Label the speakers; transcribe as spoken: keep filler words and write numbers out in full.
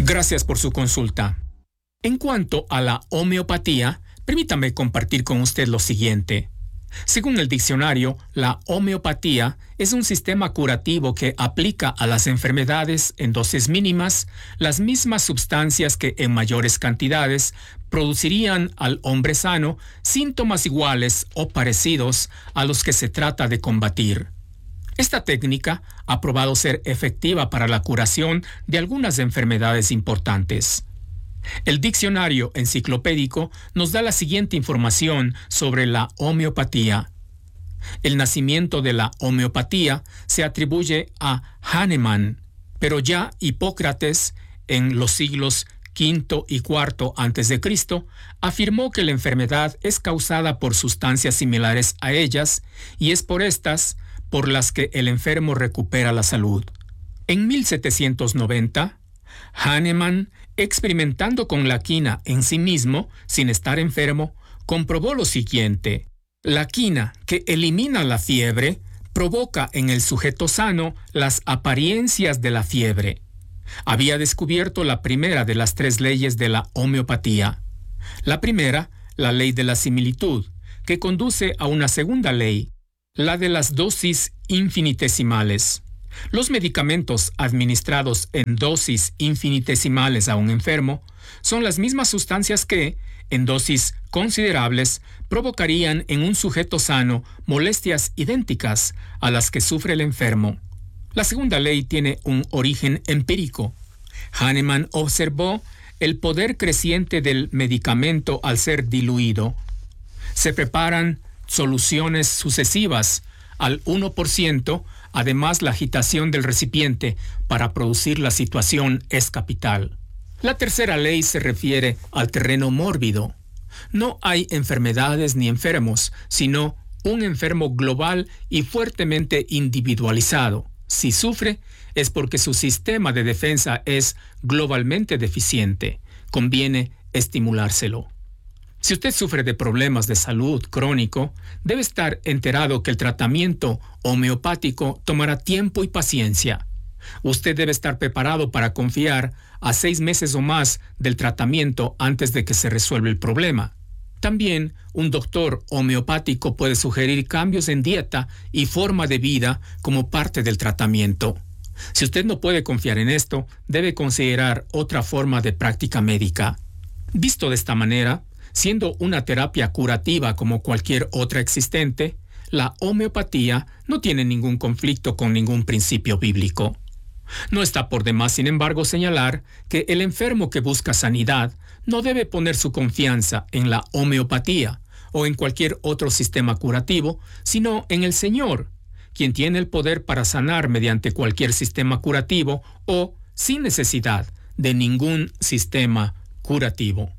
Speaker 1: Gracias por su consulta. En cuanto a la homeopatía, permítame compartir con usted lo siguiente. Según el diccionario, la homeopatía es un sistema curativo que aplica a las enfermedades en dosis mínimas las mismas sustancias que en mayores cantidades producirían al hombre sano síntomas iguales o parecidos a los que se trata de combatir. Esta técnica ha probado ser efectiva para la curación de algunas enfermedades importantes. El diccionario enciclopédico nos da la siguiente información sobre la homeopatía. El nacimiento de la homeopatía se atribuye a Hahnemann, pero ya Hipócrates, en los siglos quinto y cuarto antes de Cristo, afirmó que la enfermedad es causada por sustancias similares a ellas y es por estas por las que el enfermo recupera la salud. En mil setecientos noventa, Hahnemann, experimentando con la quina en sí mismo, sin estar enfermo, comprobó lo siguiente. La quina, que elimina la fiebre, provoca en el sujeto sano las apariencias de la fiebre. Había descubierto la primera de las tres leyes de la homeopatía. La primera, la ley de la similitud, que conduce a una segunda ley, la de las dosis infinitesimales. Los medicamentos administrados en dosis infinitesimales a un enfermo son las mismas sustancias que, en dosis considerables, provocarían en un sujeto sano molestias idénticas a las que sufre el enfermo. La segunda ley tiene un origen empírico. Hahnemann observó el poder creciente del medicamento al ser diluido. Se preparan soluciones sucesivas al uno por ciento, además la agitación del recipiente para producir la situación es capital. La tercera ley se refiere al terreno mórbido. No hay enfermedades ni enfermos, sino un enfermo global y fuertemente individualizado. Si sufre, es porque su sistema de defensa es globalmente deficiente. Conviene estimulárselo. Si usted sufre de problemas de salud crónico, debe estar enterado que el tratamiento homeopático tomará tiempo y paciencia. Usted debe estar preparado para confiar a seis meses o más del tratamiento antes de que se resuelva el problema. También, un doctor homeopático puede sugerir cambios en dieta y forma de vida como parte del tratamiento. Si usted no puede confiar en esto, debe considerar otra forma de práctica médica. Visto de esta manera, siendo una terapia curativa como cualquier otra existente, la homeopatía no tiene ningún conflicto con ningún principio bíblico. No está por demás, sin embargo, señalar que el enfermo que busca sanidad no debe poner su confianza en la homeopatía o en cualquier otro sistema curativo, sino en el Señor, quien tiene el poder para sanar mediante cualquier sistema curativo o sin necesidad de ningún sistema curativo.